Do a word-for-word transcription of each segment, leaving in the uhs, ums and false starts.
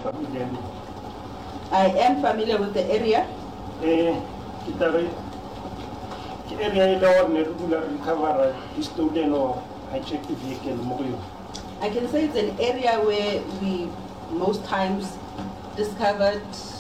familiar? I am familiar with the area. Eh, kitare ki area ile or ne regular recover stolen or hijacked vehicle mo go. I can say it's an area where we most times discovered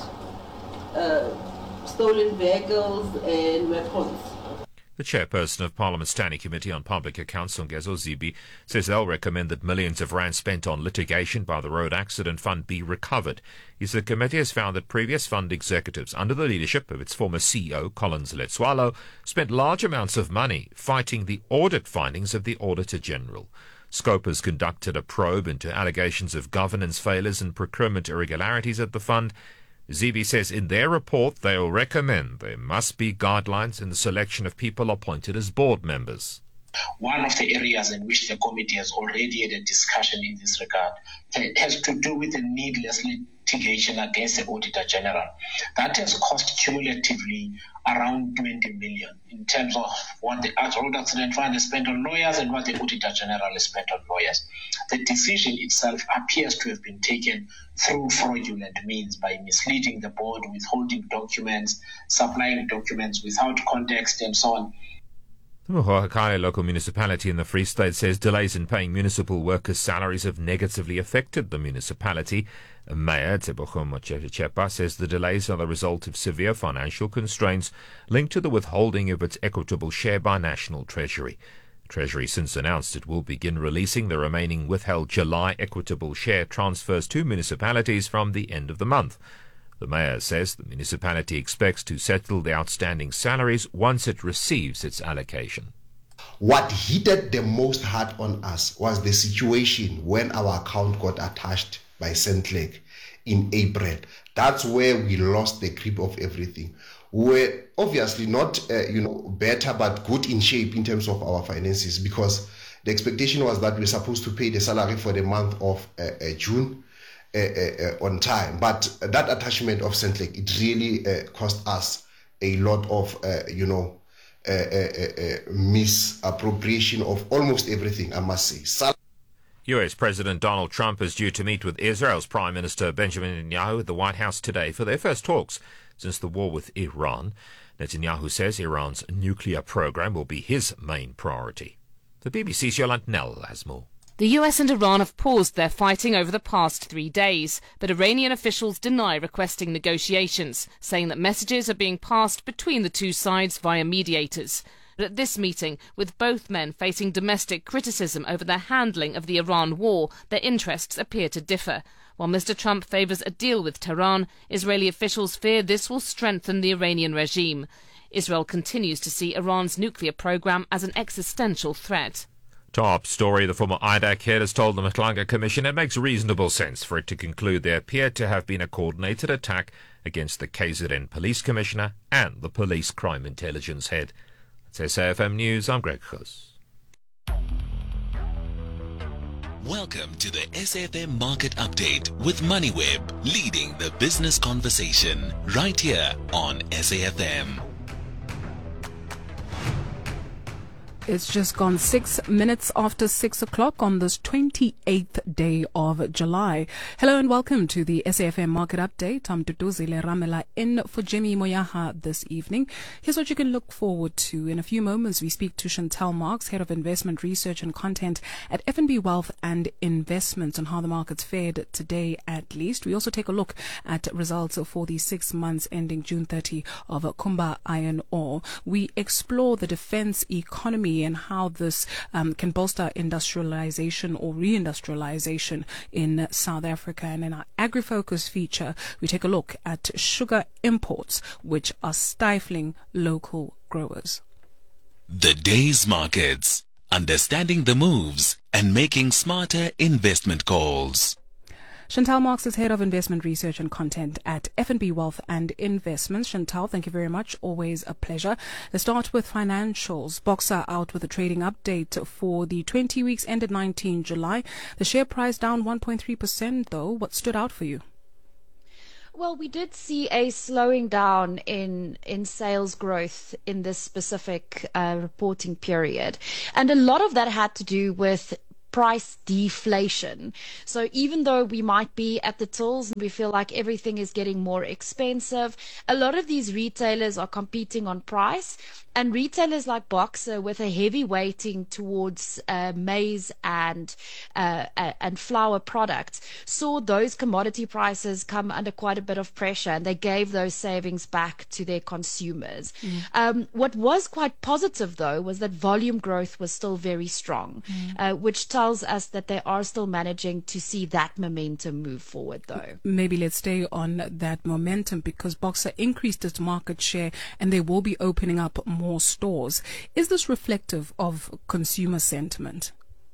uh, stolen vehicles and weapons. The chairperson of Parliament's Standing Committee on Public Accounts, Songezo Zibi, says they'll recommend that millions of rand spent on litigation by the Road Accident Fund be recovered. He said the committee has found that previous fund executives, under the leadership of its former C E O, Collins Letswalo, spent large amounts of money fighting the audit findings of the Auditor General. Scope has conducted a probe into allegations of governance failures and procurement irregularities at the fund. Zibi says in their report they will recommend there must be guidelines in the selection of people appointed as board members. One of the areas in which the committee has already had a discussion in this regard has to do with the needless litigation against the Auditor General. That has cost cumulatively around twenty million in terms of what the Road Accident Fund has spent on lawyers and what the Auditor General has spent on lawyers. The decision itself appears to have been taken through fraudulent means by misleading the board, withholding documents, supplying documents without context, and so on. The Mohokale local municipality in the Free State says delays in paying municipal workers' salaries have negatively affected the municipality. Mayor Tebogo Mochepa says the delays are the result of severe financial constraints linked to the withholding of its equitable share by National Treasury. Treasury since announced it will begin releasing the remaining withheld July equitable share transfers to municipalities from the end of the month. The mayor says the municipality expects to settle the outstanding salaries once it receives its allocation. What hit the most hard on us was the situation when our account got attached by Centlec in April. That's where we lost the grip of everything. We're obviously not, uh, you know, better but good in shape in terms of our finances, because the expectation was that we're supposed to pay the salary for the month of uh, uh, June uh, uh, uh, on time. But that attachment of Centlec, it really uh, cost us a lot of, uh, you know, uh, uh, uh, misappropriation of almost everything, I must say. Sal- U S President Donald Trump is due to meet with Israel's Prime Minister Benjamin Netanyahu at the White House today for their first talks since the war with Iran. Netanyahu says Iran's nuclear program will be his main priority. The B B C's Yolande Nell has more. The U S and Iran have paused their fighting over the past three days, but Iranian officials deny requesting negotiations, saying that messages are being passed between the two sides via mediators. But at this meeting, with both men facing domestic criticism over their handling of the Iran war, their interests appear to differ. While Mister Trump favours a deal with Tehran, Israeli officials fear this will strengthen the Iranian regime. Israel continues to see Iran's nuclear program as an existential threat. Top story. The former I D A C head has told the Matlanga Commission it makes reasonable sense for it to conclude there appeared to have been a coordinated attack against the K Z N Police Commissioner and the Police Crime Intelligence head. That's S A F M News. I'm Greg Khus. Welcome to the S A F M Market Update with MoneyWeb, leading the business conversation right here on S A F M. It's just gone six minutes after six o'clock on this twenty-eighth day of July. Hello and welcome to the S A F M Market Update. I'm Duduzile Ramela in for Jimmy Moyaha this evening. Here's what you can look forward to. In a few moments, we speak to Chantal Marks, Head of Investment Research and Content at F N B Wealth and Investments, on how the market's fared today at least. We also take a look at results for the six months ending June thirtieth of Kumba Iron Ore. We explore the defense economy and how this um, can bolster industrialization or reindustrialization in South Africa. And in our agri-focus feature, we take a look at sugar imports, which are stifling local growers. The day's markets, understanding the moves and making smarter investment calls. Chantal Marks is Head of Investment Research and Content at F N B Wealth and Investments. Chantal, thank you very much. Always a pleasure. Let's start with financials. Boxer out with a trading update for the twenty weeks ended nineteenth of July. The share price down one point three percent though. What stood out for you? Well, we did see a slowing down in in sales growth in this specific uh, reporting period. And a lot of that had to do with price deflation. So even though we might be at the tills and we feel like everything is getting more expensive, a lot of these retailers are competing on price. And retailers like Boxer, with a heavy weighting towards uh, maize and uh, and flour products, saw those commodity prices come under quite a bit of pressure, and they gave those savings back to their consumers. Mm. Um, what was quite positive, though, was that volume growth was still very strong, mm. uh, which tells us that they are still managing to see that momentum move forward, though. Maybe let's stay on that momentum, because Boxer increased its market share and they will be opening up more more stores. Is this reflective of consumer sentiment?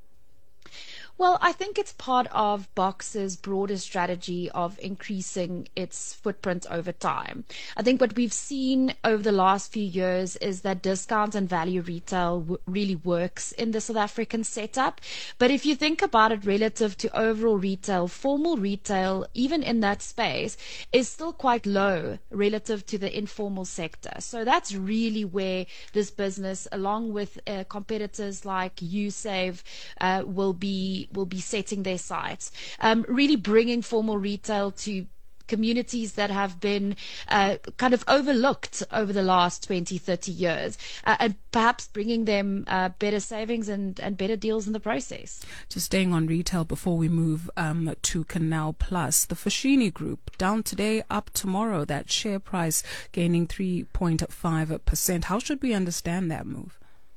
Well, I think it's part of Boxer's broader strategy of increasing its footprint over time. I think what we've seen over the last few years is that discount and value retail w- really works in the South African setup. But if you think about it relative to overall retail, formal retail, even in that space, is still quite low relative to the informal sector. So that's really where this business, along with uh, competitors like Usave, uh, will be will be setting their sights, um, really bringing formal retail to communities that have been uh, kind of overlooked over the last twenty, thirty years, uh, and perhaps bringing them uh, better savings and, and better deals in the process. Just staying on retail before we move um, to Canal Plus, the Foschini Group, down today, up tomorrow, that share price gaining three point five percent. How should we understand that move?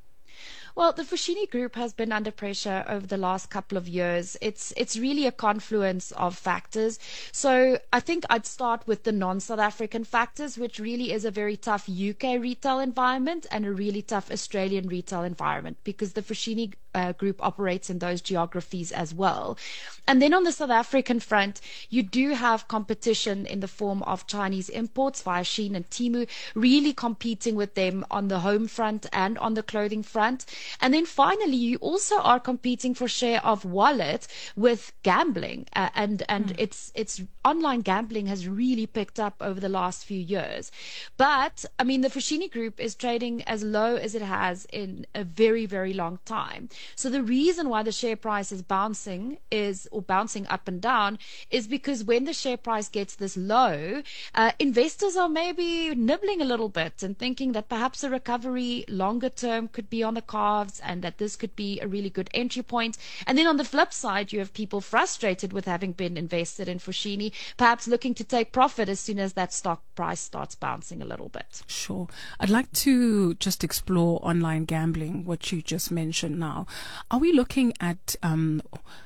Well, the Foschini Group has been under pressure over the last couple of years. It's it's really a confluence of factors. So I think I'd start with the non-South African factors, which really is a very tough U K retail environment and a really tough Australian retail environment, because the Foschini uh, Group operates in those geographies as well. And then on the South African front, you do have competition in the form of Chinese imports via Shein and Temu, really competing with them on the home front and on the clothing front. And then finally, you also are competing for share of wallet with gambling, uh, and and mm. it's it's online gambling has really picked up over the last few years. But I mean, the Foschini Group is trading as low as it has in a very very long time. So the reason why the share price is bouncing is or bouncing up and down is because when the share price gets this low, uh, investors are maybe nibbling a little bit and thinking that perhaps a recovery longer term could be on the cards, and that this could be a really good entry point. And then on the flip side, you have people frustrated with having been invested in Foschini, perhaps looking to take profit as soon as that stock price starts bouncing a little bit. Sure. I'd like to just explore online gambling, what you just mentioned now. Are we looking at um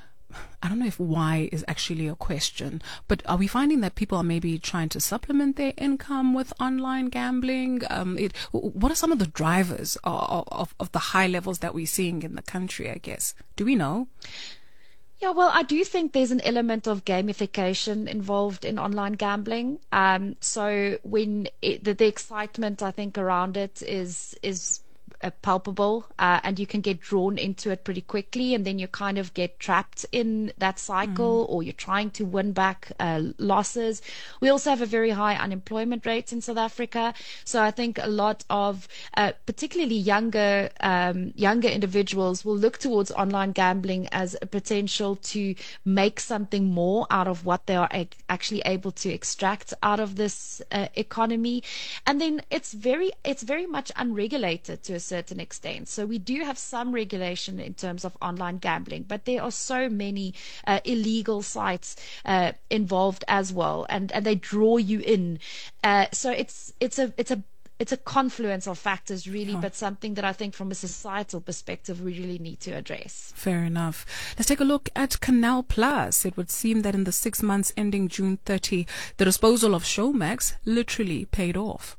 I don't know if why is actually a question, but are we finding that people are maybe trying to supplement their income with online gambling? Um, it, what are some of the drivers of, of, of the high levels that we're seeing in the country, I guess? Do we know? Yeah, well, I do think there's an element of gamification involved in online gambling. Um, so when it, the, the excitement, I think, around it is is Uh, palpable, uh, and you can get drawn into it pretty quickly, and then you kind of get trapped in that cycle, mm. or you're trying to win back uh, losses. We also have a very high unemployment rate in South Africa, so I think a lot of uh, particularly younger um, younger individuals will look towards online gambling as a potential to make something more out of what they are a- actually able to extract out of this uh, economy. And then it's very it's very much unregulated to a certain extent. So we do have some regulation in terms of online gambling, but there are so many uh, illegal sites uh, involved as well, and, and they draw you in. Uh, so it's it's a it's a it's a confluence of factors, really, oh. but something that I think from a societal perspective we really need to address. Fair enough. Let's take a look at Canal Plus. It would seem that in the six months ending June thirtieth, the disposal of Showmax literally paid off.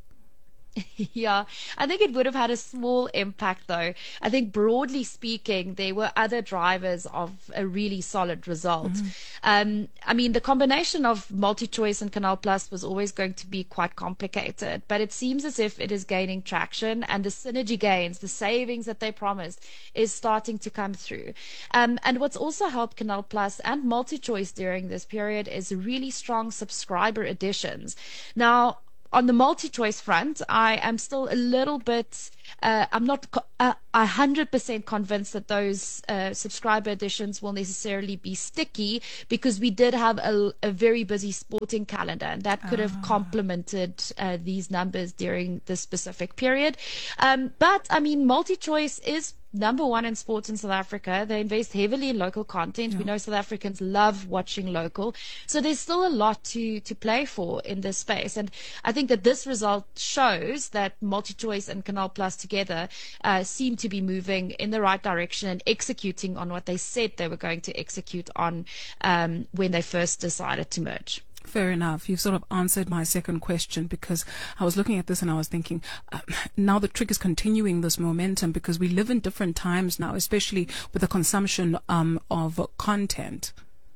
Yeah, I think it would have had a small impact, though. I think broadly speaking, there were other drivers of a really solid result. Mm-hmm. Um, I mean, the combination of MultiChoice and Canal Plus was always going to be quite complicated, but it seems as if it is gaining traction, and the synergy gains, the savings that they promised, is starting to come through. Um, and what's also helped Canal Plus and MultiChoice during this period is really strong subscriber additions. Now, on the multi-choice front, I am still a little bit, uh, I'm not co- uh, one hundred percent convinced that those uh, subscriber additions will necessarily be sticky, because we did have a, a very busy sporting calendar, and that could have complemented uh, these numbers during this specific period. Um, but, I mean, multi-choice is number one in sports in South Africa. They invest heavily in local content. Yeah. We know South Africans love watching local. So there's still a lot to, to play for in this space. And I think that this result shows that MultiChoice and Canal Plus together uh, seem to be moving in the right direction and executing on what they said they were going to execute on um, when they first decided to merge. Fair enough. You've sort of answered my second question, because I was looking at this and I was thinking, uh, now the trick is continuing this momentum, because we live in different times now, especially with the consumption um, of content.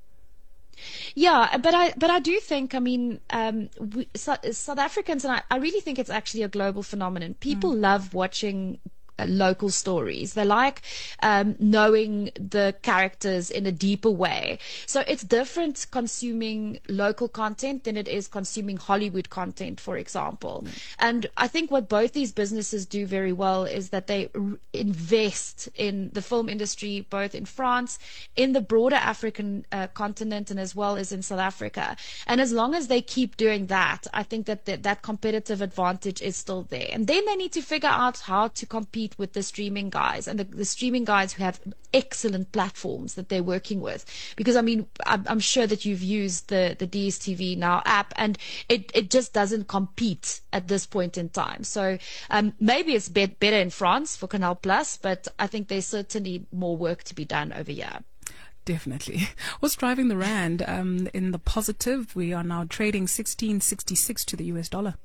Yeah, but I but I do think, I mean, um, we, so, South Africans, and I, I really think it's actually a global phenomenon. People mm. love watching Uh, local stories. They like um, knowing the characters in a deeper way. So it's different consuming local content than it is consuming Hollywood content, for example. Mm. And I think what both these businesses do very well is that they r- invest in the film industry, both in France, in the broader African uh, continent, and as well as in South Africa. And as long as they keep doing that, I think that th- that competitive advantage is still there. And then they need to figure out how to compete with the streaming guys, and the, the streaming guys who have excellent platforms that they're working with. Because I mean, I'm, I'm sure that you've used the, the D S T V Now app, and it, it just doesn't compete at this point in time. So um, maybe it's be- better in France for Canal Plus, but I think there's certainly more work to be done over here. Definitely. What's driving the rand um, in the positive? We are now trading sixteen sixty-six to the U S dollar.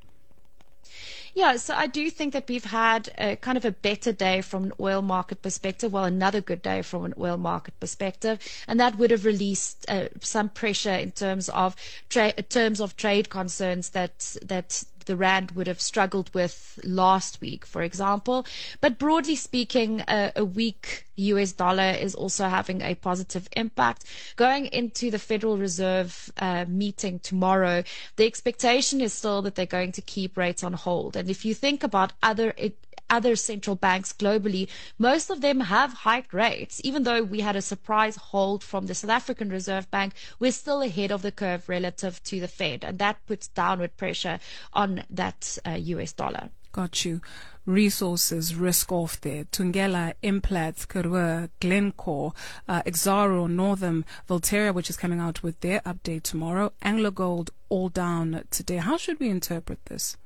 Yeah, so I do think that we've had a kind of a better day from an oil market perspective, well, another good day from an oil market perspective, and that would have released uh, some pressure in terms of tra- terms of trade concerns that that the rand would have struggled with last week, for example. But broadly speaking, uh, a weak U S dollar is also having a positive impact. Going into the Federal Reserve uh, meeting tomorrow, the expectation is still that they're going to keep rates on hold. And if you think about other it, other central banks globally, most of them have hiked rates. Even though we had a surprise hold from the South African Reserve Bank, we're still ahead of the curve relative to the Fed, and that puts downward pressure on that uh, U S dollar. Got you. Resources risk off there. Thungela, Implats, Karoo, Glencore, uh, Exxaro, Northam, Volterra, which is coming out with their update tomorrow. AngloGold all down today. How should we interpret this?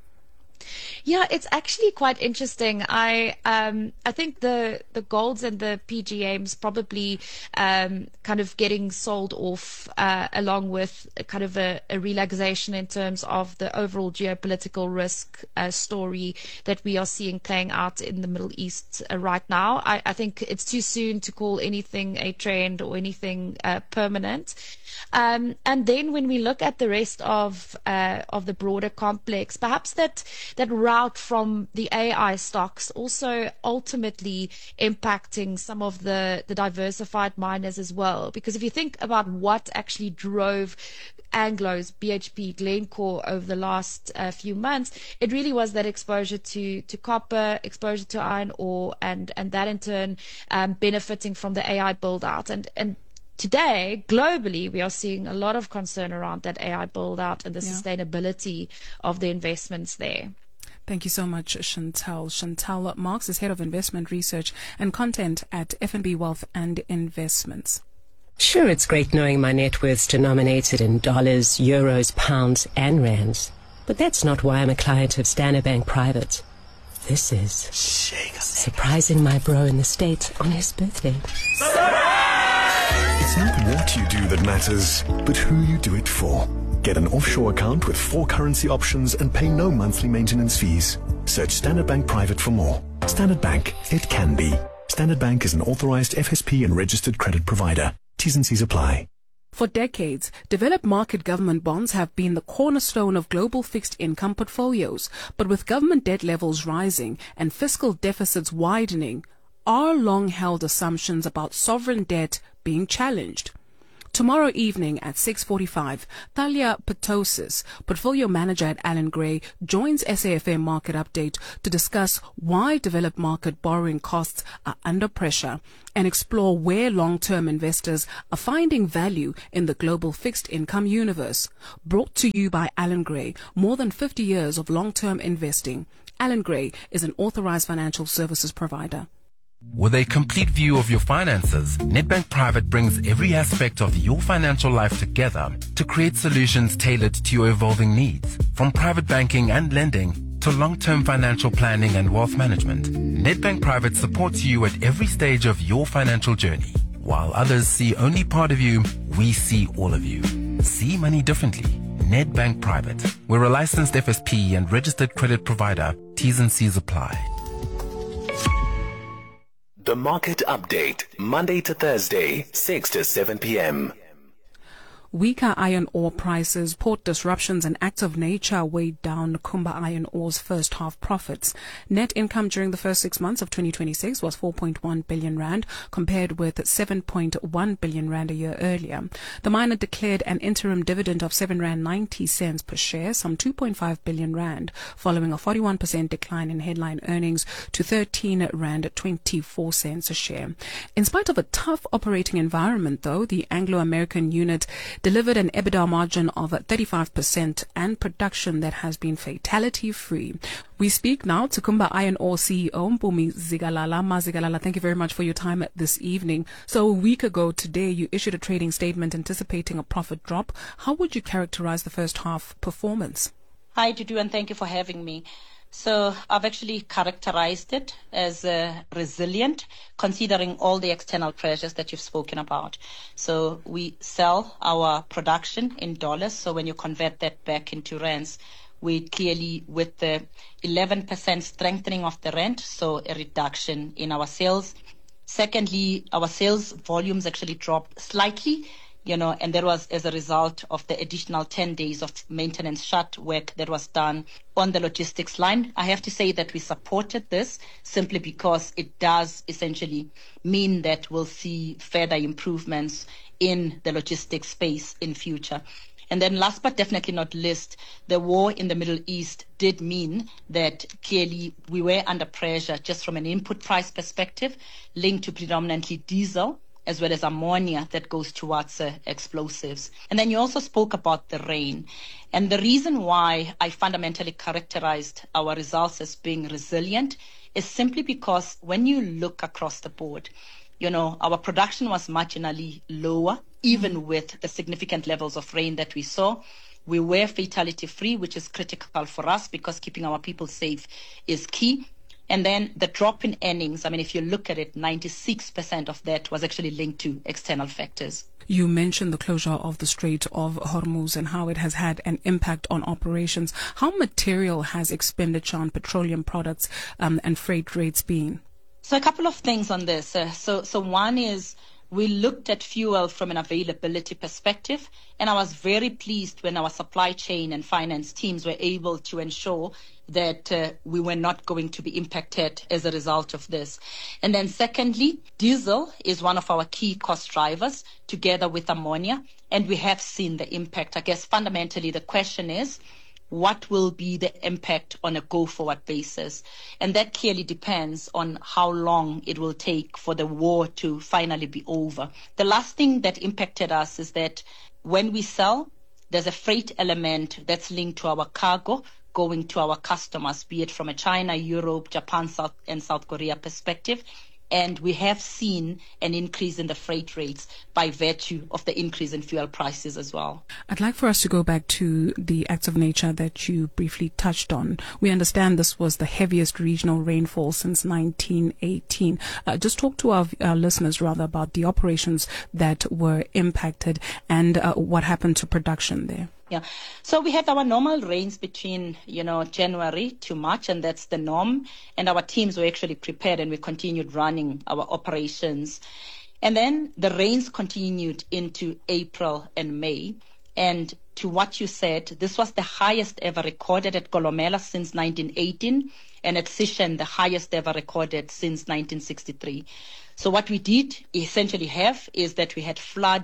Yeah, it's actually quite interesting. I um, I think the, the golds and the P G Ms probably um, kind of getting sold off uh, along with a kind of a, a relaxation in terms of the overall geopolitical risk uh, story that we are seeing playing out in the Middle East uh, right now. I, I think it's too soon to call anything a trend or anything uh, permanent. Um, and then when we look at the rest of uh, of the broader complex, perhaps that that route from the A I stocks also ultimately impacting some of the, the diversified miners as well. Because if you think about what actually drove Anglo's, B H P, Glencore over the last uh, few months, it really was that exposure to, to copper, exposure to iron ore, and, and that in turn um, benefiting from the A I build out. And, and today, globally, we are seeing a lot of concern around that A I build out and the yeah. sustainability of the investments there. Thank you so much, Chantal. Chantal Marx is Head of Investment Research and Content at F N B Wealth and Investments. Sure, it's great knowing my net worth's denominated in dollars, euros, pounds, and rands. But that's not why I'm a client of Standard Bank Private. This is surprising my bro in the States on his birthday. It's not what you do that matters, but who you do it for. Get an offshore account with four currency options and pay no monthly maintenance fees. Search Standard Bank Private for more. Standard Bank, it can be. Standard Bank is an authorized F S P and registered credit provider. T's and C's apply. For decades, developed market government bonds have been the cornerstone of global fixed income portfolios. But with government debt levels rising and fiscal deficits widening, are long-held assumptions about sovereign debt being challenged? Tomorrow evening at six forty-five, Thalia Petosis, portfolio manager at Allan Gray, joins S A F M Market Update to discuss why developed market borrowing costs are under pressure and explore where long-term investors are finding value in the global fixed income universe. Brought to you by Allan Gray, more than fifty years of long-term investing. Allan Gray is an authorized financial services provider. With a complete view of your finances, Nedbank Private brings every aspect of your financial life together to create solutions tailored to your evolving needs. From private banking and lending to long-term financial planning and wealth management, Nedbank Private supports you at every stage of your financial journey. While others see only part of you, we see all of you. See money differently. Nedbank Private. We're a licensed F S P and registered credit provider. T's and C's apply. The Market Update, Monday to Thursday, six to seven p.m. Weaker iron ore prices, port disruptions and acts of nature weighed down Kumba Iron Ore's first half profits. Net income during the first six months of twenty twenty-six was four point one billion rand, compared with seven point one billion rand a year earlier. The miner declared an interim dividend of seven rand ninety cents per share, some two point five billion rand, following a forty-one percent decline in headline earnings to thirteen rand twenty-four cents a share. In spite of a tough operating environment, though, the Anglo-American unit delivered an EBITDA margin of thirty-five percent and production that has been fatality-free. We speak now to Kumba Iron Ore C E O Mpumi Zikalala. Mazikalala, thank you very much for your time this evening. So a week ago today, you issued a trading statement anticipating a profit drop. How would you characterize the first half performance? Hi, Dudu, and thank you for having me. So I've actually characterized it as uh, resilient, considering all the external pressures that you've spoken about. So we sell our production in dollars. So when you convert that back into rands, we clearly, with the eleven percent strengthening of the rand, so a reduction in our sales. Secondly, our sales volumes actually dropped slightly, you know, and that was as a result of the additional ten days of maintenance shut work that was done on the logistics line. I have to say that we supported this simply because it does essentially mean that we'll see further improvements in the logistics space in future. And then last but definitely not least, the war in the Middle East did mean that clearly we were under pressure just from an input price perspective, linked to predominantly diesel, as well as ammonia that goes towards uh, explosives. And then you also spoke about the rain. And the reason why I fundamentally characterized our results as being resilient is simply because when you look across the board, you know, our production was marginally lower, even with the significant levels of rain that we saw. We were fatality-free, which is critical for us because keeping our people safe is key. And then the drop in earnings, I mean, if you look at it, ninety-six percent of that was actually linked to external factors. You mentioned the closure of the Strait of Hormuz and how it has had an impact on operations. How material has expenditure on petroleum products um, and freight rates been? So a couple of things on this. Uh, so, so one is we looked at fuel from an availability perspective, and I was very pleased when our supply chain and finance teams were able to ensure that uh, we were not going to be impacted as a result of this. And then secondly, diesel is one of our key cost drivers together with ammonia, and we have seen the impact. I guess fundamentally the question is, what will be the impact on a go-forward basis? And that clearly depends on how long it will take for the war to finally be over. The last thing that impacted us is that when we sell, there's a freight element that's linked to our cargo going to our customers, be it from a China, Europe, Japan, South, and South Korea perspective. And we have seen an increase in the freight rates by virtue of the increase in fuel prices as well. I'd like for us to go back to the acts of nature that you briefly touched on. We understand this was the heaviest regional rainfall since nineteen eighteen. Uh, just talk to our, our listeners rather about the operations that were impacted and uh, what happened to production there. Yeah. So we had our normal rains between, you know, January to March, and that's the norm. And our teams were actually prepared and we continued running our operations. And then the rains continued into April and May. And to what you said, this was the highest ever recorded at Kolomela since nineteen eighteen, and at Sishen, the highest ever recorded since nineteen sixty-three. So what we did essentially have is that we had flooding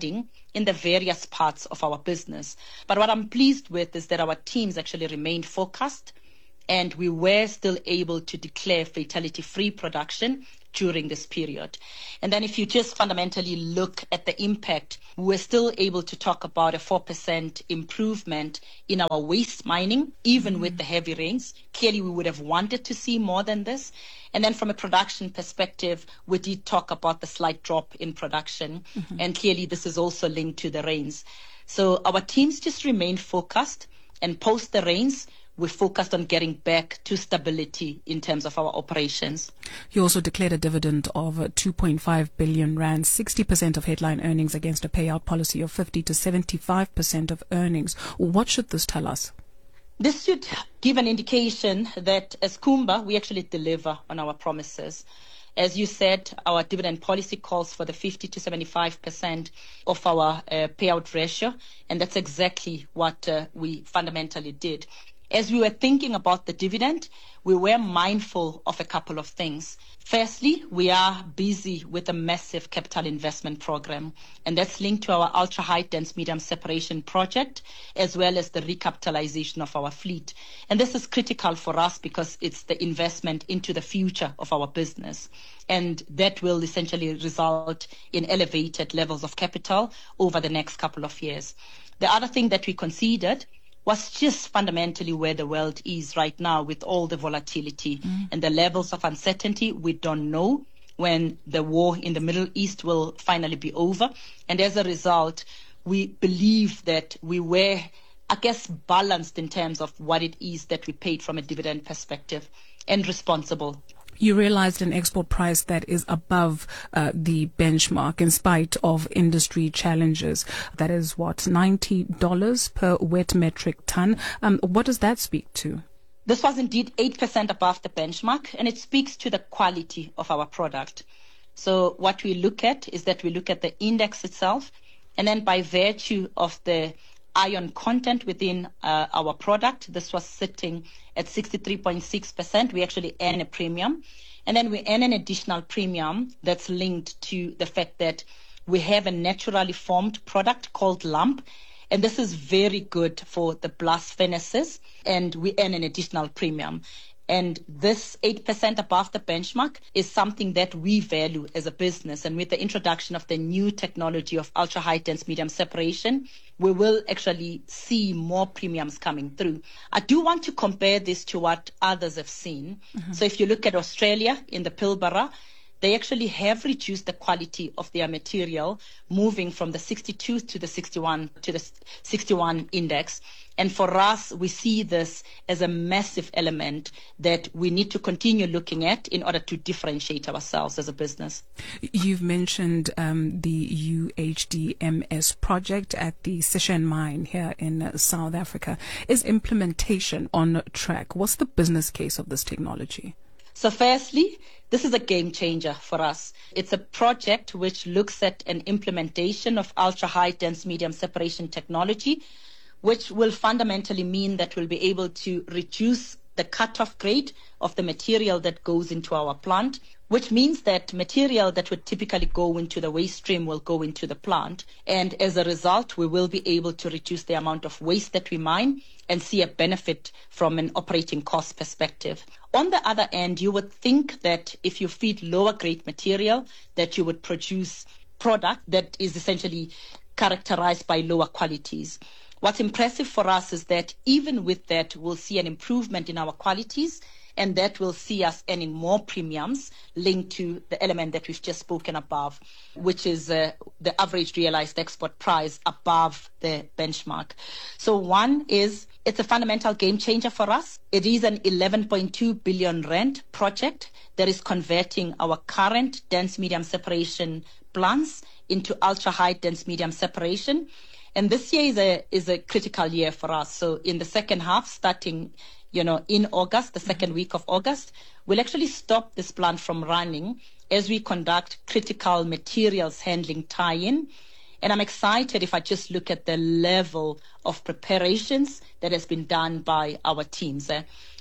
in the various parts of our business. But what I'm pleased with is that our teams actually remained focused, and we were still able to declare fatality-free production during this period. And then if you just fundamentally look at the impact, we're still able to talk about a four percent improvement in our waste mining, even mm-hmm. with the heavy rains. Clearly, we would have wanted to see more than this. And then from a production perspective, we did talk about the slight drop in production. Mm-hmm. And clearly, this is also linked to the rains. So our teams just remained focused, and post the rains, we focused on getting back to stability in terms of our operations. You also declared a dividend of two point five billion rand, sixty percent of headline earnings against a payout policy of fifty to seventy-five percent of earnings. What should this tell us? This should give an indication that as Kumba, we actually deliver on our promises. As you said, our dividend policy calls for the fifty to seventy-five percent of our uh, payout ratio, and that's exactly what uh, we fundamentally did. As we were thinking about the dividend, we were mindful of a couple of things. Firstly, we are busy with a massive capital investment program, and that's linked to our ultra-high dense medium separation project, as well as the recapitalization of our fleet. And this is critical for us because it's the investment into the future of our business. And that will essentially result in elevated levels of capital over the next couple of years. The other thing that we considered was just fundamentally where the world is right now with all the volatility mm. and the levels of uncertainty. We don't know when the war in the Middle East will finally be over. And as a result, we believe that we were, I guess, balanced in terms of what it is that we paid from a dividend perspective and responsible. You realized an export price that is above uh, the benchmark in spite of industry challenges. That is what, ninety dollars per wet metric ton. Um, what does that speak to? This was indeed eight percent above the benchmark, and it speaks to the quality of our product. So what we look at is that we look at the index itself, and then by virtue of the iron content within uh, our product, this was sitting at sixty-three point six percent. We actually earn a premium. And then we earn an additional premium that's linked to the fact that we have a naturally formed product called lump. And this is very good for the blast furnaces. And we earn an additional premium. And this eight percent above the benchmark is something that we value as a business. And with the introduction of the new technology of ultra-high dense medium separation, we will actually see more premiums coming through. I do want to compare this to what others have seen. Mm-hmm. So if you look at Australia in the Pilbara, they actually have reduced the quality of their material, moving from the sixty-two to the sixty-one to the sixty-one index. And for us, we see this as a massive element that we need to continue looking at in order to differentiate ourselves as a business. You've mentioned um, the U H D M S project at the Sishen mine here in uh, South Africa. Is implementation on track? What's the business case of this technology? So firstly, this is a game changer for us. It's a project which looks at an implementation of ultra-high dense medium separation technology, which will fundamentally mean that we'll be able to reduce the cutoff grade of the material that goes into our plant, which means that material that would typically go into the waste stream will go into the plant. And as a result, we will be able to reduce the amount of waste that we mine and see a benefit from an operating cost perspective. On the other end, you would think that if you feed lower grade material, that you would produce product that is essentially characterized by lower qualities. What's impressive for us is that even with that, we'll see an improvement in our qualities, and that will see us earning more premiums linked to the element that we've just spoken above, which is uh, the average realized export price above the benchmark. So one is, it's a fundamental game changer for us. It is an eleven point two billion rand project that is converting our current dense medium separation plants into ultra-high dense medium separation. And this year is a is a critical year for us. So in the second half, starting, you know, in August, the second week of August, we'll actually stop this plant from running as we conduct critical materials handling tie-in. And I'm excited if I just look at the level of preparations that has been done by our teams. Eh?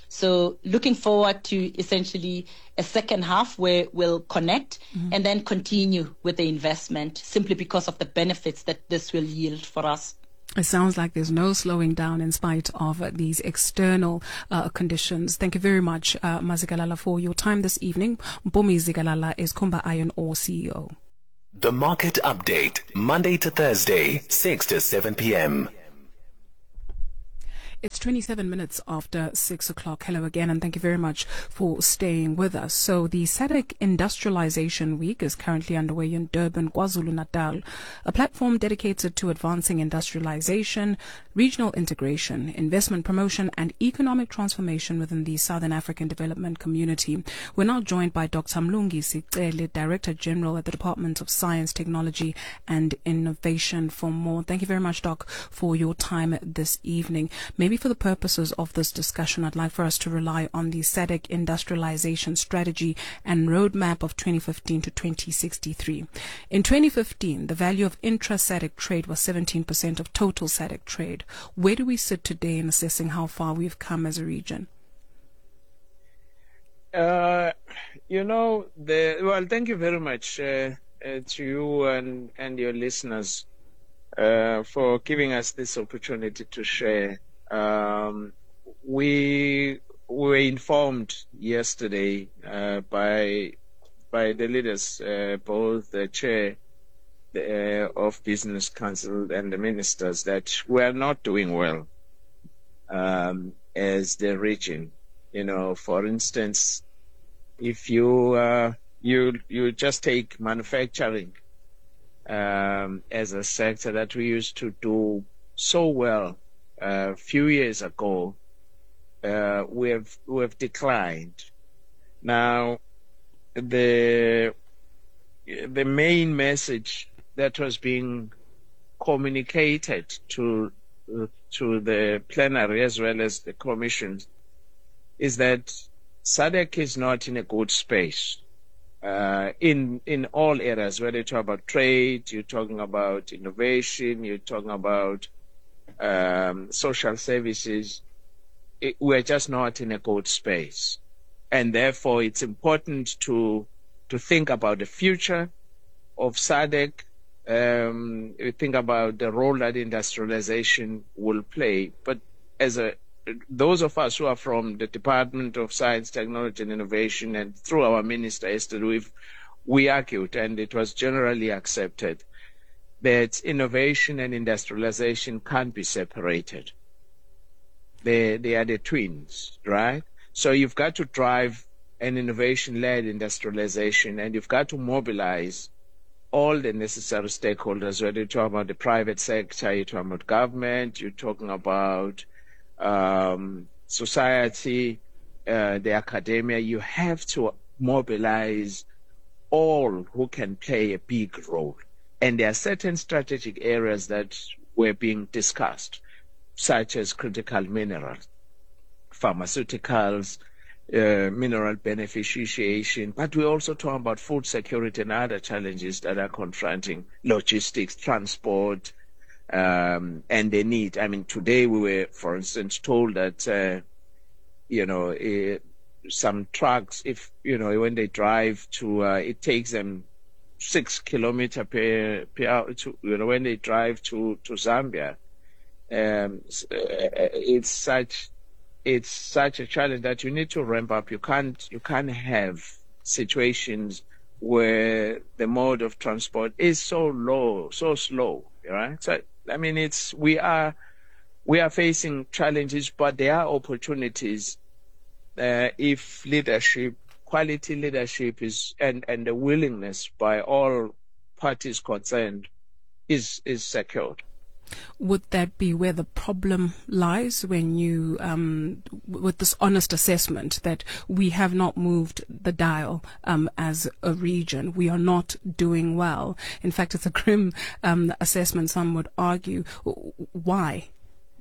So looking forward to essentially a second half where we'll connect mm-hmm. and then continue with the investment simply because of the benefits that this will yield for us. It sounds like there's no slowing down in spite of uh, these external uh, conditions. Thank you very much, uh, Mazigalala, for your time this evening. Mpumi Zigalala is Kumba Iron Ore C E O. The Market Update, Monday to Thursday, six to seven p.m. It's twenty-seven minutes after six o'clock. Hello again, and thank you very much for staying with us. So the S A D C Industrialization Week is currently underway in Durban, KwaZulu-Natal, a platform dedicated to advancing industrialization, regional integration, investment promotion, and economic transformation within the Southern African development community. We're now joined by Doctor Mlungi Sicele, Director General at the Department of Science, Technology, and Innovation. For more, thank you very much, Doc, for your time this evening. Maybe for the purposes of this discussion, I'd like for us to rely on the S A D C Industrialization Strategy and Roadmap of twenty fifteen to twenty sixty-three. In twenty fifteen, the value of intra-S A D C trade was seventeen percent of total S A D C trade. Where do we sit today in assessing how far we've come as a region? Uh, you know, the well, thank you very much uh, uh, to you and, and your listeners uh, for giving us this opportunity to share. Um, we were informed yesterday uh, by by the leaders, uh, both the chair uh, of Business Council and the ministers, that we are not doing well um, as the region. You know, for instance, if you uh, you you just take manufacturing um, as a sector that we used to do so well. A uh, few years ago, uh, we have we have declined. Now, the the main message that was being communicated to uh, to the plenary as well as the commission is that S A D C is not in a good space uh, in in all areas. Whether you talk about trade, you're talking about innovation, you're talking about Um, social services, it, we're just not in a good space. And therefore, it's important to to think about the future of S A D C, um, think about the role that industrialization will play. But as a those of us who are from the Department of Science, Technology and Innovation, and through our minister, Esther, we've, we argued, and it was generally accepted, that innovation and industrialization can't be separated. They, they are the twins, right? So you've got to drive an innovation-led industrialization, and you've got to mobilize all the necessary stakeholders, whether you're talking about the private sector, you're talking about government, you're talking about um, society, uh, the academia. You have to mobilize all who can play a big role. And there are certain strategic areas that were being discussed, such as critical minerals, pharmaceuticals, uh, mineral beneficiation, but we also talk about food security and other challenges that are confronting logistics, transport, um, and the need. I mean, today we were, for instance, told that, uh, you know, uh, some trucks, if, you know, when they drive to, uh, it takes them six kilometer per, per hour to, you know, when they drive to, to Zambia. Um, it's such, it's such a challenge that you need to ramp up. You can't, you can't have situations where the mode of transport is so low, so slow, right? So, I mean, it's, we are, we are facing challenges, but there are opportunities, uh, if leadership, quality leadership is, and, and the willingness by all parties concerned is, is secured. Would that be where the problem lies when you, um, with this honest assessment that we have not moved the dial um, as a region? We are not doing well. In fact, it's a grim um, assessment, some would argue. Why?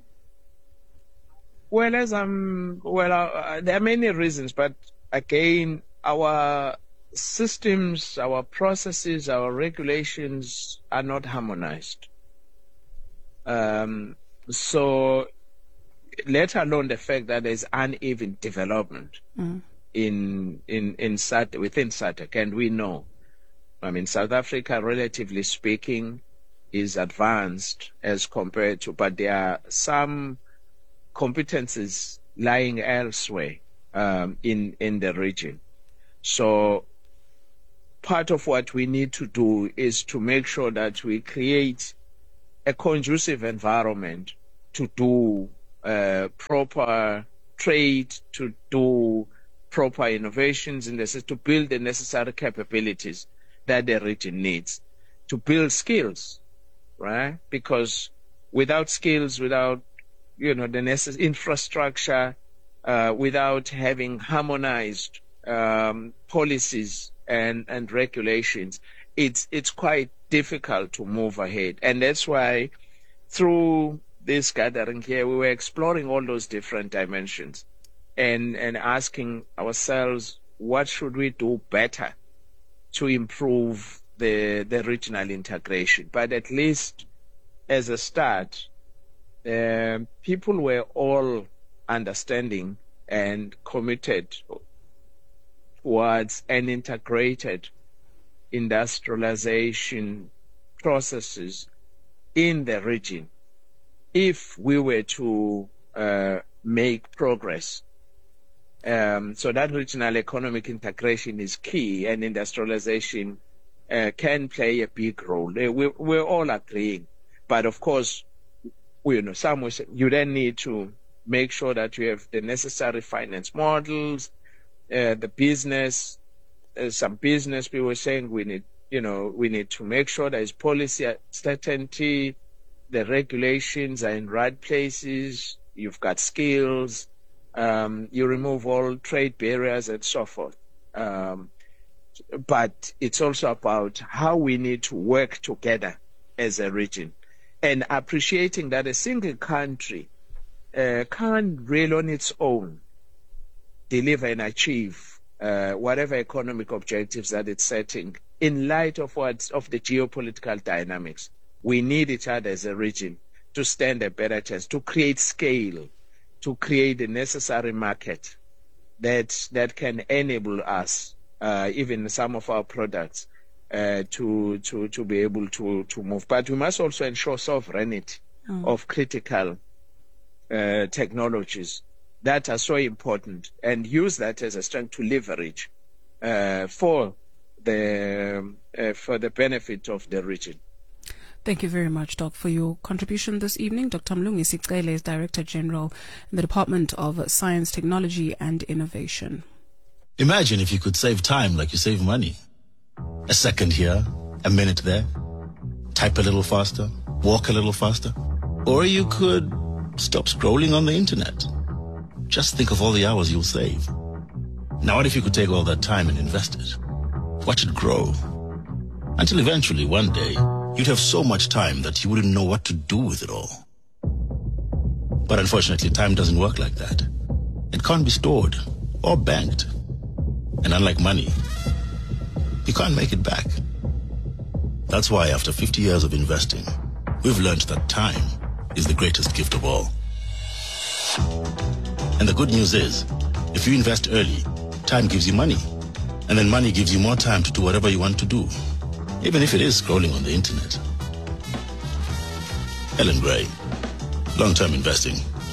Well, as I'm, well, uh, there are many reasons, but again, our systems, our processes, our regulations are not harmonized. Um, so let alone the fact that there's uneven development Mm. in in in S A D C, within S A D C, and we know, I mean, South Africa, relatively speaking, is advanced as compared to, but there are some competences lying elsewhere um, in in the region. So part of what we need to do is to make sure that we create a conducive environment to do uh, proper trade, to do proper innovations in the system, to build the necessary capabilities that the region needs, to build skills, right? Because without skills, without, you know, the necessary infrastructure, uh, without having harmonized um, policies and, and regulations, it's it's quite difficult to move ahead. And that's why through this gathering here, we were exploring all those different dimensions and, and asking ourselves, what should we do better to improve the, the regional integration? But at least as a start, uh, people were all understanding and committed towards an integrated industrialization processes in the region if we were to uh, make progress. Um, so that regional economic integration is key, and industrialization uh, can play a big role. Uh, we, we're all agreeing. But of course, we, you know, some will say you then need to make sure that you have the necessary finance models, uh, the business, uh, some business people were saying we need, you know, we need to make sure there is policy certainty, the regulations are in right places, you've got skills, um, you remove all trade barriers and so forth. Um, but it's also about how we need to work together as a region and appreciating that a single country uh, can't really on its own deliver and achieve uh, whatever economic objectives that it's setting in light of what of the geopolitical dynamics. We need each other as a region to stand a better chance, to create scale, to create the necessary market that that can enable us, uh, even some of our products, uh, to to to be able to to move. But we must also ensure sovereignty mm. of critical uh, technologies that are so important, and use that as a strength to leverage uh, for the uh, for the benefit of the region. Thank you very much, Doc, for your contribution this evening. Doctor Mlungisi Cele is Director General in the Department of Science, Technology and Innovation. Imagine if you could save time like you save money. A second here, a minute there. Type a little faster, walk a little faster. Or you could stop scrolling on the internet. Just think of all the hours you'll save. Now what if you could take all that time and invest it? Watch it grow. Until eventually, one day, you'd have so much time that you wouldn't know what to do with it all. But unfortunately, time doesn't work like that. It can't be stored or banked. And unlike money, you can't make it back. That's why after fifty years of investing, we've learned that time is the greatest gift of all. And the good news is, if you invest early, time gives you money. And then money gives you more time to do whatever you want to do, even if it is scrolling on the internet. Ellen Gray, long-term investing.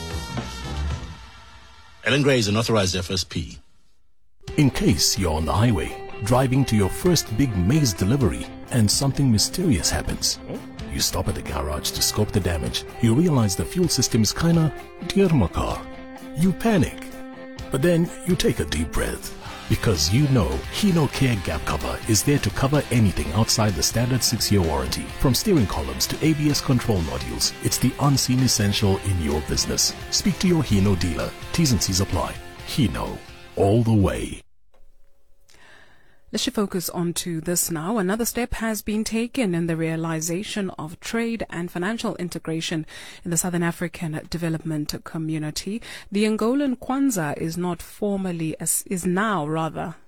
Ellen Gray is an authorized F S P. In case you're on the highway, driving to your first big maize delivery, and something mysterious happens. You stop at the garage to scope the damage. You realize the fuel system is kinda dear my car. You panic. But then you take a deep breath. Because you know Hino Care Gap Cover is there to cover anything outside the standard six-year warranty. From steering columns to A B S control modules, it's the unseen essential in your business. Speak to your Hino dealer. T's and C's apply. Hino, all the way. Let's shift focus onto this now. Another step has been taken in the realization of trade and financial integration in the Southern African development community. The Angolan Kwanza is not formally, is now rather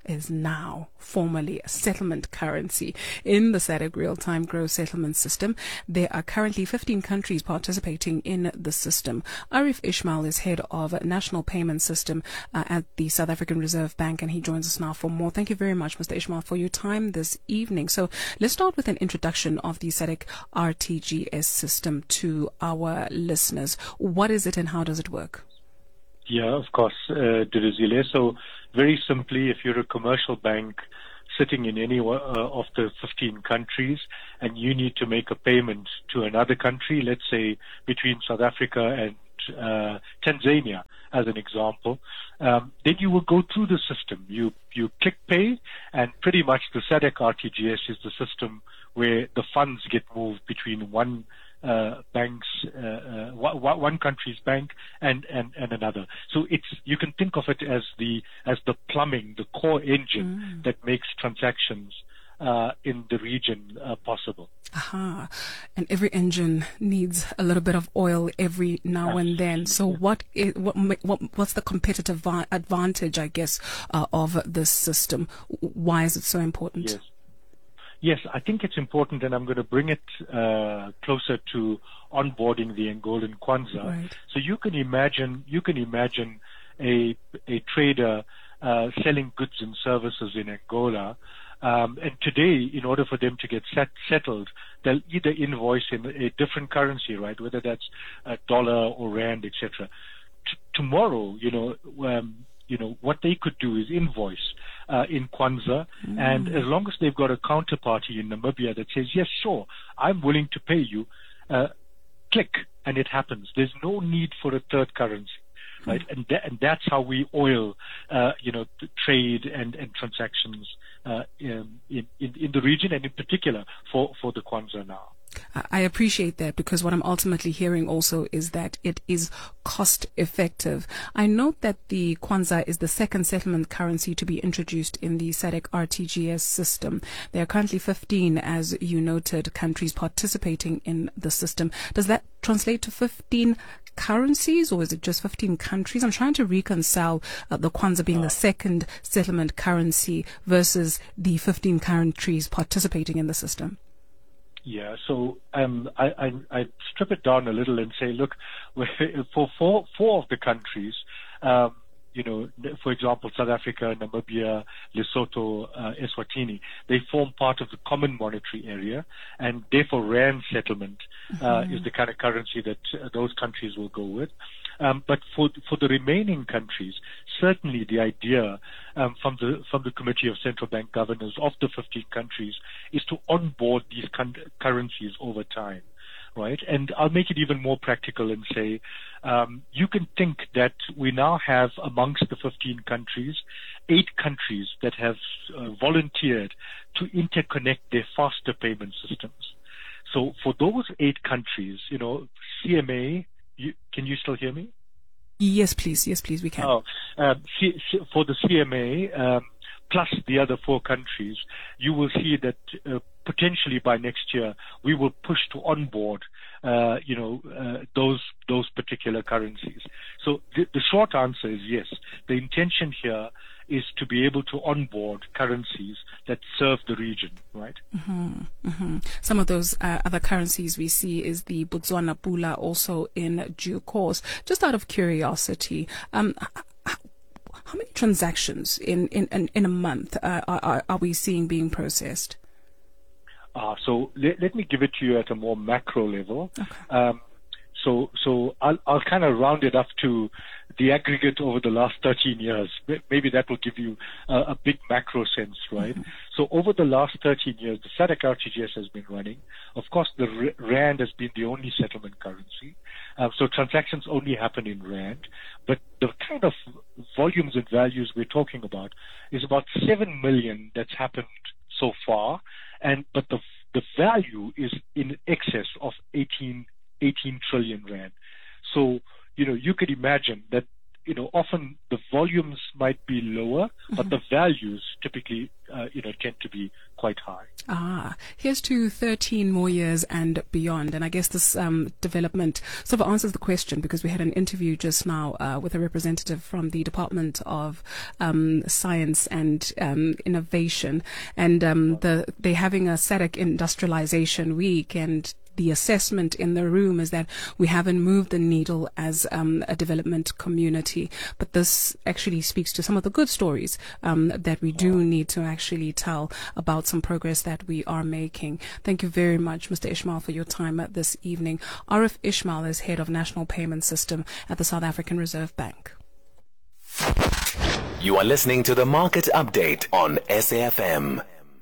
is now formally a settlement currency in the S A D C real-time gross settlement system. There are currently fifteen countries participating in the system. Arif Ismail is head of National Payment System uh, at the South African Reserve Bank, and he joins us now for more. Thank you very much, Mister Ismail, for your time this evening. So let's start with an introduction of the S A D C R T G S system to our listeners. What is it and how does it work? Yeah, of course, uh, Duruzile. So very simply, if you're a commercial bank sitting in any uh, of the fifteen countries and you need to make a payment to another country, let's say between South Africa and uh, Tanzania, as an example, um, then you will go through the system. You you click pay, and pretty much the S A D C R T G S is the system where the funds get moved between one Uh, banks, uh, uh, one country's bank and, and, and another. So it's, you can think of it as the as the plumbing, the core engine mm. that makes transactions uh, in the region uh, possible. Aha. And every engine needs a little bit of oil every now Absolutely. and then. So what, is, what, what what's the competitive va- advantage, I guess, uh, of this system? Why is it so important? Yes. Yes, I think it's important, and I'm going to bring it uh, closer to onboarding the Angolan Kwanza. Right. So you can imagine, you can imagine a a trader uh, selling goods and services in Angola, um, and today, in order for them to get set, settled, they'll either invoice in a different currency, right? Whether that's a dollar or rand, et cetera. T- tomorrow, you know. Um, You know, what they could do is invoice uh, in Kwanza, mm. and as long as they've got a counterparty in Namibia that says, yes, sure, I'm willing to pay you, uh, click, and it happens. There's no need for a third currency, right? Mm. And, th- and that's how we oil, uh, you know, trade and, and transactions uh, in, in, in the region, and in particular for, for the Kwanza now. I appreciate that, because what I'm ultimately hearing also is that it is cost effective. I note that the Kwanza is the second settlement currency to be introduced in the S A D C R T G S system. There are currently fifteen, as you noted, countries participating in the system. Does that translate to fifteen currencies, or is it just fifteen countries? I'm trying to reconcile uh, the Kwanza being the second settlement currency versus the fifteen countries participating in the system. Yeah, so um, I, I, I strip it down a little and say, look, for four, four of the countries, um, you know, for example, South Africa, Namibia, Lesotho, uh, Eswatini, they form part of the common monetary area, and therefore rand settlement uh, mm-hmm. is the kind of currency that uh, those countries will go with. Um, but for for the remaining countries, certainly the idea um, from the from the Committee of Central Bank Governors of the fifteen countries is to onboard these con- currencies over time, right? And I'll make it even more practical and say, um, you can think that we now have amongst the fifteen countries, eight countries that have uh, volunteered to interconnect their faster payment systems. So for those eight countries, you know, C M A. You, can you still hear me? Yes, please. Yes, please. We can. Oh, um, C, C, for the C M A um, plus the other four countries, you will see that uh, potentially by next year we will push to onboard, uh, you know, uh, those those particular currencies. So the, the short answer is yes. The intention here is to be able to onboard currencies that serve the region, right? Mm-hmm, mm-hmm. Some of those uh, other currencies we see is the Botswana Pula also in due course. Just out of curiosity, um, how many transactions in, in, in a month uh, are, are we seeing being processed? Uh, so let, let me give it to you at a more macro level. Okay. Um, so so I'll, I'll kind of round it up to the aggregate over the last thirteen years. Maybe that will give you a, a big macro sense, right? Mm-hmm. So over the last thirteen years, the S A D C R T G S has been running. Of course, the rand has been the only settlement currency. Um, so transactions only happen in rand. But the kind of volumes and values we're talking about is about seven million that's happened so far. And but the the value is in excess of eighteen trillion rand. So, you know, you could imagine that, you know, often the volumes might be lower, mm-hmm. but the values typically, uh, you know, tend to be quite high. Ah, here's to thirteen more years and beyond. And I guess this um, development sort of answers the question, because we had an interview just now uh, with a representative from the Department of um, Science and um, Innovation, and um, the, they're having a S A D C Industrialization Week, and the assessment in the room is that we haven't moved the needle as um, a development community. But this actually speaks to some of the good stories um, that we do need to actually tell about some progress that we are making. Thank you very much, Mister Ishmael, for your time at this evening. Arif Ishmael is Head of National Payment System at the South African Reserve Bank. You are listening to the Market Update on S A F M.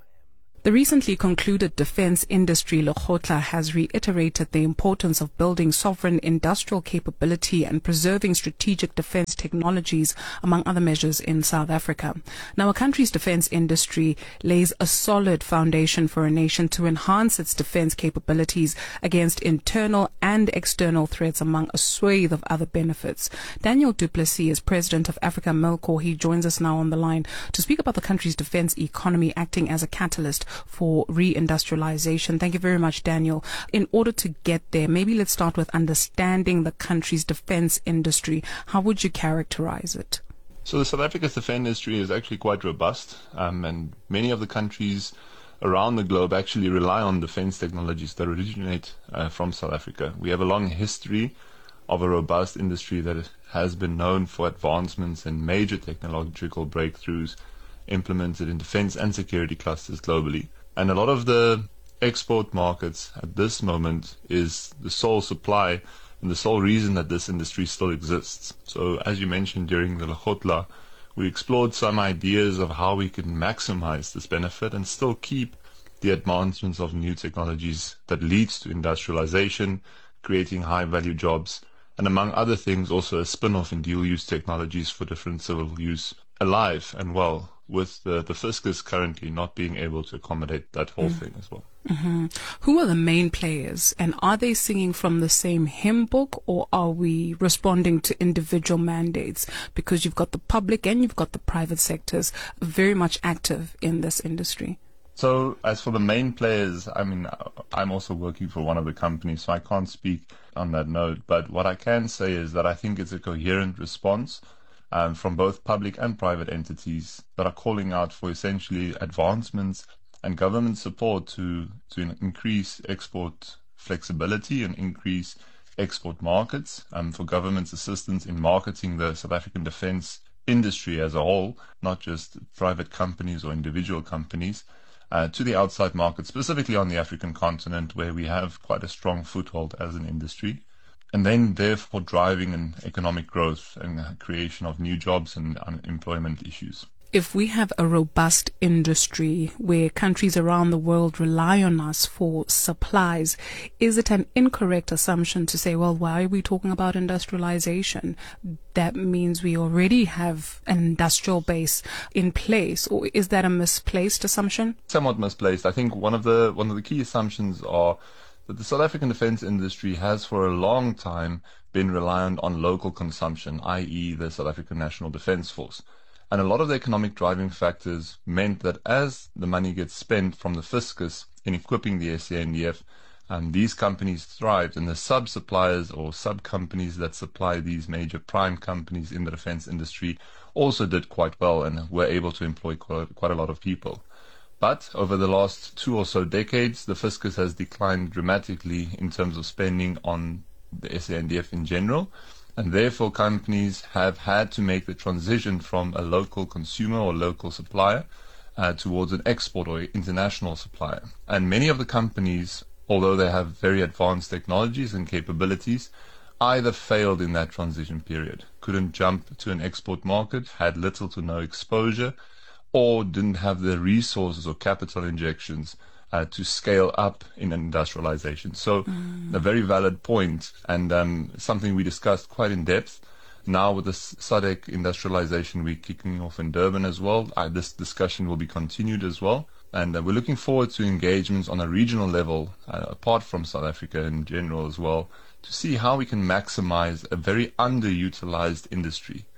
The recently concluded defense industry Lekgotla has reiterated the importance of building sovereign industrial capability and preserving strategic defense technologies, among other measures, in South Africa. Now, a country's defense industry lays a solid foundation for a nation to enhance its defense capabilities against internal and external threats, among a swathe of other benefits. Daniel du Plessis is president of Africa Milcor. He joins us now on the line to speak about the country's defense economy acting as a catalyst for reindustrialization. Thank you very much, Daniel. In order to get there, maybe let's start with understanding the country's defense industry. How would you characterize it? So the South Africa's defense industry is actually quite robust, um, and many of the countries around the globe actually rely on defense technologies that originate uh, from South Africa. We have a long history of a robust industry that has been known for advancements and major technological breakthroughs implemented in defense and security clusters globally. And a lot of the export markets at this moment is the sole supply and the sole reason that this industry still exists. So as you mentioned during the Lekgotla, we explored some ideas of how we can maximize this benefit and still keep the advancements of new technologies that leads to industrialization, creating high value jobs, and among other things also a spin-off in dual use technologies for different civil use alive and well, with the, the fiscus currently not being able to accommodate that whole mm. thing as well. Mm-hmm. Who are the main players, and are they singing from the same hymn book, or are we responding to individual mandates? Because you've got the public and you've got the private sectors very much active in this industry. So as for the main players, I mean, I'm also working for one of the companies, so I can't speak on that note. But what I can say is that I think it's a coherent response Um, from both public and private entities that are calling out for essentially advancements and government support to, to increase export flexibility and increase export markets, um, for government's assistance in marketing the South African defense industry as a whole, not just private companies or individual companies, uh, to the outside market, specifically on the African continent, where we have quite a strong foothold as an industry. And then, therefore, driving an economic growth and creation of new jobs and unemployment issues. If we have a robust industry where countries around the world rely on us for supplies, is it an incorrect assumption to say, well, why are we talking about industrialization? That means we already have an industrial base in place, or is that a misplaced assumption? Somewhat misplaced. I think one of the one of the key assumptions are that the South African defense industry has for a long time been reliant on local consumption, that is the South African National Defence Force. And a lot of the economic driving factors meant that as the money gets spent from the fiscus in equipping the S A N D F, um, these companies thrived, and the sub-suppliers or sub-companies that supply these major prime companies in the defense industry also did quite well and were able to employ quite, quite a lot of people. But over the last two or so decades, the fiscus has declined dramatically in terms of spending on the S A N D F in general, and therefore companies have had to make the transition from a local consumer or local supplier uh, towards an export or international supplier. And many of the companies, although they have very advanced technologies and capabilities, either failed in that transition period, couldn't jump to an export market, had little to no exposure, or didn't have the resources or capital injections uh, to scale up in industrialization. So mm. a very valid point, and um, something we discussed quite in depth. Now with the S A D C Industrialization Week kicking off in Durban as well, uh, this discussion will be continued as well. And uh, we're looking forward to engagements on a regional level, uh, apart from South Africa in general as well, to see how we can maximize a very underutilized industry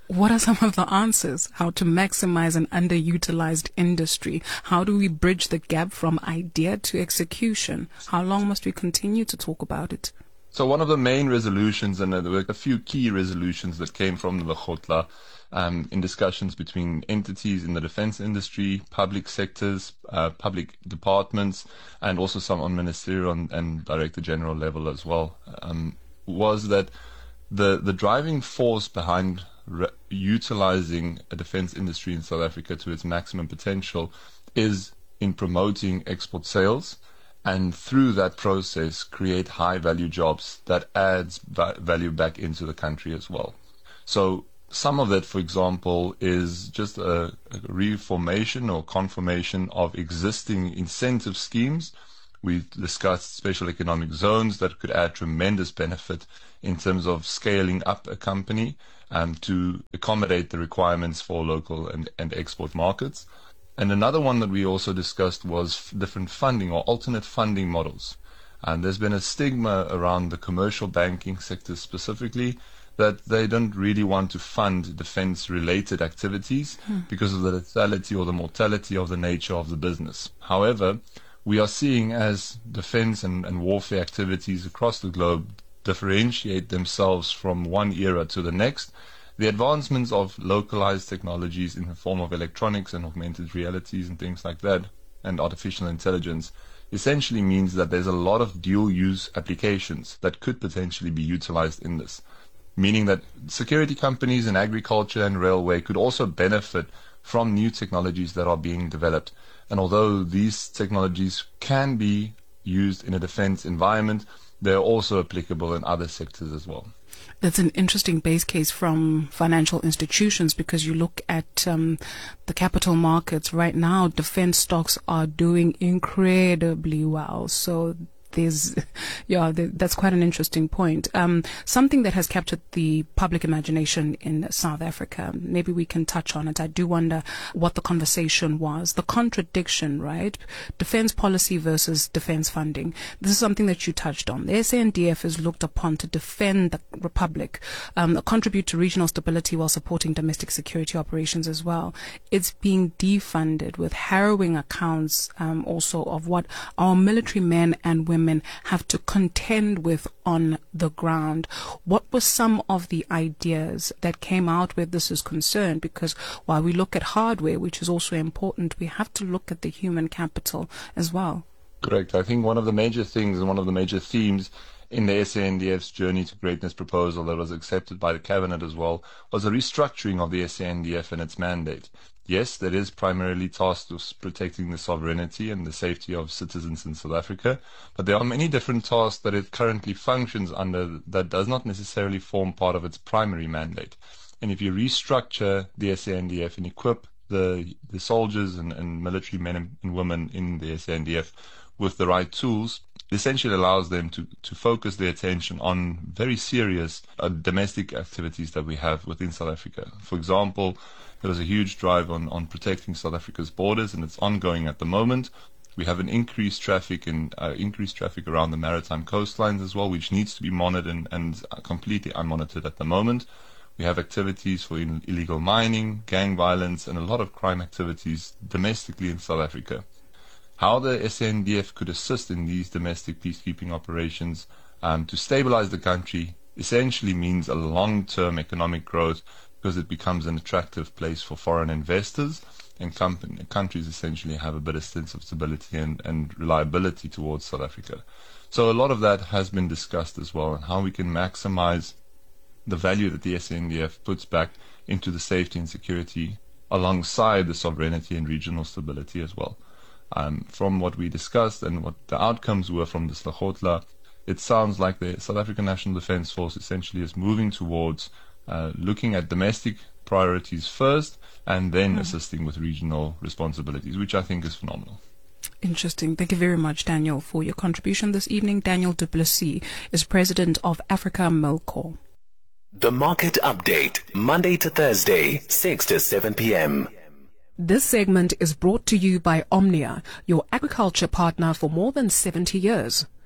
What are some of the answers? How to maximize an underutilized industry? How do we bridge the gap from idea to execution? How long must we continue to talk about it? So one of the main resolutions, and there were a few key resolutions that came from the Lekgotla um, in discussions between entities in the defense industry, public sectors, uh, public departments, and also some on ministerial and, and director general level as well, um, was that the the driving force behind re- utilizing a defense industry in South Africa to its maximum potential is in promoting export sales, and through that process create high value jobs that adds va- value back into the country as well. So some of it, for example, is just a, a reformation or confirmation of existing incentive schemes. We've discussed special economic zones that could add tremendous benefit in terms of scaling up a company um, to accommodate the requirements for local and, and export markets. And another one that we also discussed was different funding or alternate funding models. And there's been a stigma around the commercial banking sector specifically that they don't really want to fund defense-related activities hmm. because of the lethality or the mortality of the nature of the business. However, we are seeing as defense and, and warfare activities across the globe differentiate themselves from one era to the next, the advancements of localized technologies in the form of electronics and augmented realities and things like that, and artificial intelligence, essentially means that there's a lot of dual-use applications that could potentially be utilized in this, meaning that security companies in agriculture and railway could also benefit from new technologies that are being developed. And although these technologies can be used in a defense environment, they're also applicable in other sectors as well. That's an interesting base case from financial institutions, because you look at um, the capital markets right now, defense stocks are doing incredibly well. So there's, yeah, that's quite an interesting point. Um, something that has captured the public imagination in South Africa, maybe we can touch on it. I do wonder what the conversation was. The contradiction, right? Defense policy versus defense funding. This is something that you touched on. The S A N D F is looked upon to defend the Republic, um, contribute to regional stability while supporting domestic security operations as well. It's being defunded with harrowing accounts um, also of what our military men and women have to contend with on the ground. What were some of the ideas that came out where this is concerned? Because while we look at hardware, which is also important, we have to look at the human capital as well. Correct. I think one of the major things and one of the major themes in the S A N D F's Journey to Greatness proposal that was accepted by the Cabinet as well was a restructuring of the S A N D F and its mandate. Yes, that is primarily tasked with protecting the sovereignty and the safety of citizens in South Africa, but there are many different tasks that it currently functions under that does not necessarily form part of its primary mandate. And if you restructure the S A N D F and equip the the soldiers and, and military men and women in the S A N D F with the right tools, it essentially allows them to, to focus their attention on very serious uh, domestic activities that we have within South Africa. For example, there was a huge drive on, on protecting South Africa's borders, and it's ongoing at the moment. We have an increased traffic and uh, increased traffic around the maritime coastlines as well, which needs to be monitored and, and completely unmonitored at the moment. We have activities for in, illegal mining, gang violence, and a lot of crime activities domestically in South Africa. How the S A N D F could assist in these domestic peacekeeping operations um, to stabilize the country essentially means a long-term economic growth, because it becomes an attractive place for foreign investors, and company, countries essentially have a better sense of stability and, and reliability towards South Africa. So a lot of that has been discussed as well, and how we can maximize the value that the S A N D F puts back into the safety and security alongside the sovereignty and regional stability as well. Um, from what we discussed and what the outcomes were from this Lekgotla, it sounds like the South African National Defence Force essentially is moving towards uh, looking at domestic priorities first and then mm. assisting with regional responsibilities, which I think is phenomenal. Interesting. Thank you very much, Daniel, for your contribution this evening. Daniel du Plessis is president of Africa Milcorp. The Market Update, Monday to Thursday, six to seven p.m. This segment is brought to you by Omnia, your agriculture partner for more than seventy years.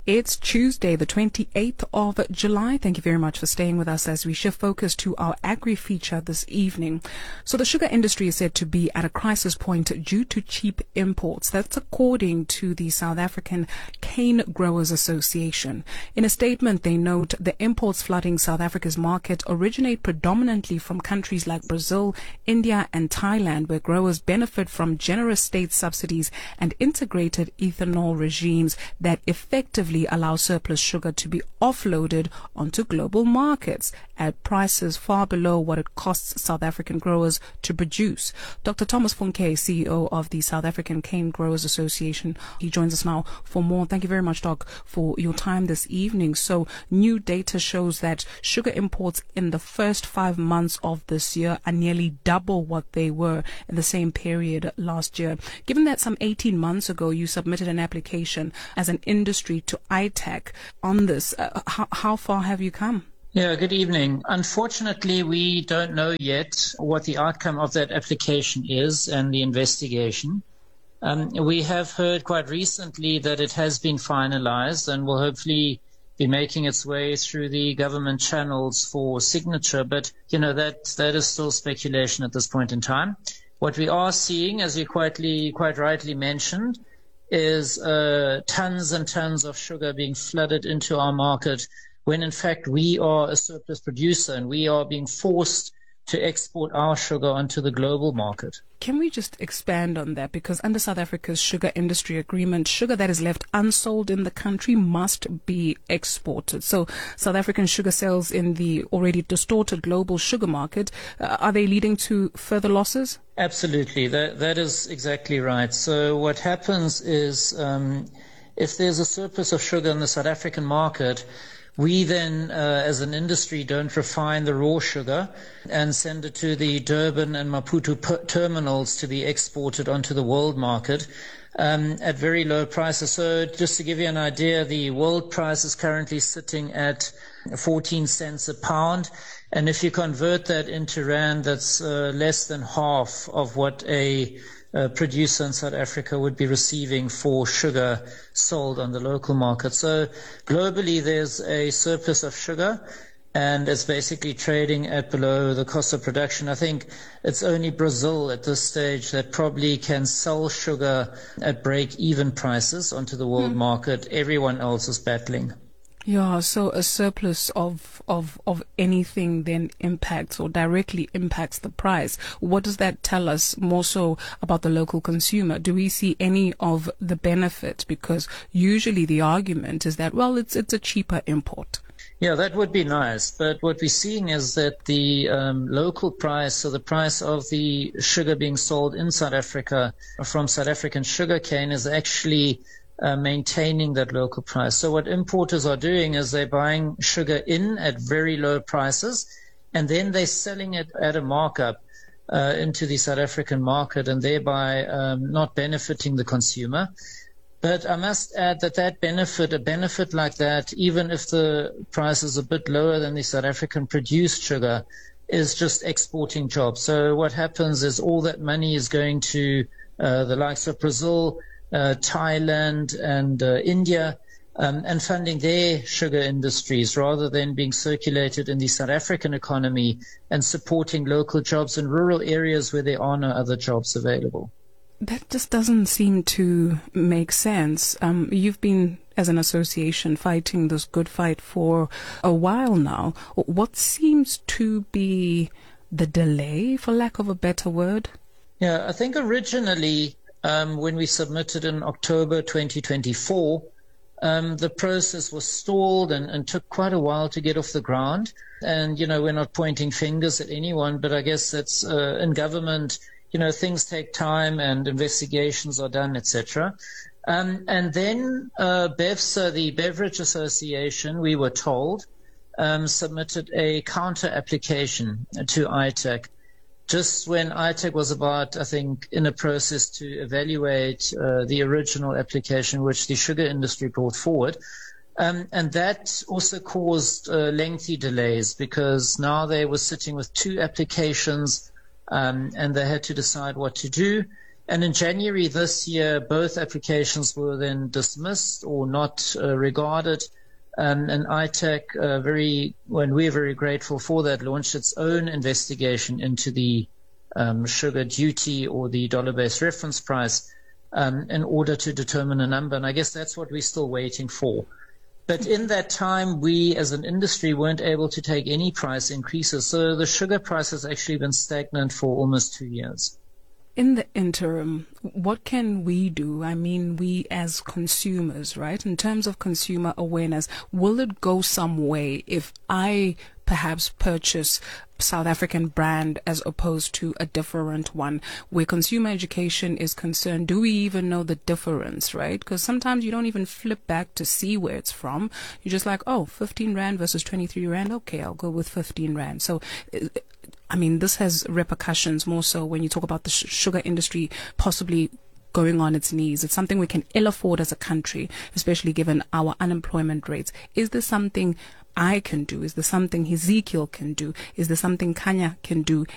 It's Tuesday, the twenty-eighth of July. Thank you very much for staying with us as we shift focus to our agri-feature this evening. So the sugar industry is said to be at a crisis point due to cheap imports. That's according to the South African Cane Growers Association. In a statement, they note the imports flooding South Africa's market originate predominantly from countries like Brazil, India and Thailand, where growers benefit from generous state subsidies and integrated ethanol regimes that effectively allow surplus sugar to be offloaded onto global markets at prices far below what it costs South African growers to produce. Doctor Thomas Funke, C E O of the South African Cane Growers Association, he joins us now for more. Thank you very much, Doc, for your time this evening. So new data shows that sugar imports in the first five months of this year are nearly double what they were in the same period last year. Given that some eighteen months ago you submitted an application as an industry to I T A C on this, uh, how, how far have you come? Yeah, good evening. Unfortunately, we don't know yet what the outcome of that application is and the investigation. Um, we have heard quite recently that it has been finalized and will hopefully be making its way through the government channels for signature, but you know that that is still speculation at this point in time. What we are seeing, as you quite, quite rightly mentioned, is uh, tons and tons of sugar being flooded into our market when in fact we are a surplus producer and we are being forced to export our sugar onto the global market. Can we just expand on that? Because under South Africa's sugar industry agreement, sugar that is left unsold in the country must be exported. So South African sugar sales in the already distorted global sugar market, uh, are they leading to further losses? Absolutely. That, that is exactly right. So what happens is um, if there's a surplus of sugar in the South African market, we then, uh, as an industry, don't refine the raw sugar and send it to the Durban and Maputo per- terminals to be exported onto the world market um, at very low prices. So just to give you an idea, the world price is currently sitting at fourteen cents a pound. And if you convert that into rand, that's uh, less than half of what a Uh, producer in South Africa would be receiving for sugar sold on the local market. So globally there's a surplus of sugar and it's basically trading at below the cost of production. I think it's only Brazil at this stage that probably can sell sugar at break-even prices onto the world mm. market. Everyone else is battling. Yeah, so a surplus of, of, of anything then impacts or directly impacts the price. What does that tell us more so about the local consumer? Do we see any of the benefit? Because usually the argument is that, well, it's it's a cheaper import. Yeah, that would be nice. But what we're seeing is that the um, local price, so the price of the sugar being sold in South Africa from South African sugarcane is actually Uh, maintaining that local price. So what importers are doing is they're buying sugar in at very low prices and then they're selling it at a markup uh, into the South African market and thereby um, not benefiting the consumer. But I must add that that benefit, a benefit like that, even if the price is a bit lower than the South African produced sugar, is just exporting jobs. So what happens is all that money is going to uh, the likes of Brazil, Uh, Thailand and uh, India um, and funding their sugar industries rather than being circulated in the South African economy and supporting local jobs in rural areas where there are no other jobs available. That just doesn't seem to make sense. Um, you've been, as an association, fighting this good fight for a while now. What seems to be the delay, for lack of a better word? Yeah, I think originally Um, when we submitted in October twenty twenty-four, um, the process was stalled and, and took quite a while to get off the ground. And, you know, we're not pointing fingers at anyone, but I guess that's uh, in government, you know, things take time and investigations are done, et cetera. Um, and then uh, BEVSA, the Beverage Association, we were told, um, submitted a counter application to I T A C. Just when I T A C was about, I think, in a process to evaluate uh, the original application which the sugar industry brought forward. Um, and that also caused uh, lengthy delays because now they were sitting with two applications um, and they had to decide what to do. And in January this year, both applications were then dismissed or not uh, regarded. Um, and I T A C, uh, very, when we're very grateful for that, launched its own investigation into the um, sugar duty or the dollar-based reference price um, in order to determine a number. And I guess that's what we're still waiting for. But in that time, we as an industry weren't able to take any price increases. So the sugar price has actually been stagnant for almost two years. In the interim, what can we do? I mean, we as consumers, right? In terms of consumer awareness, will it go some way if I perhaps purchase South African brand as opposed to a different one? Where consumer education is concerned, do we even know the difference, right? Because sometimes you don't even flip back to see where it's from. You're just like, oh, fifteen rand versus twenty-three rand. Okay, I'll go with fifteen rand. So, I mean, this has repercussions more so when you talk about the sh- sugar industry possibly going on its knees. It's something we can ill afford as a country, especially given our unemployment rates. Is there something I can do? Is there something Ezekiel can do? Is there something Kanya can do